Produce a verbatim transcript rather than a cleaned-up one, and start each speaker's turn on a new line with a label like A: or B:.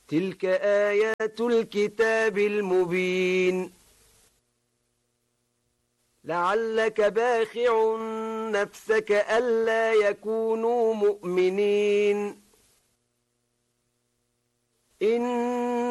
A: تلك آيات الكتاب المبين لعلك باخع نفسك ألا يكونوا مؤمنين إن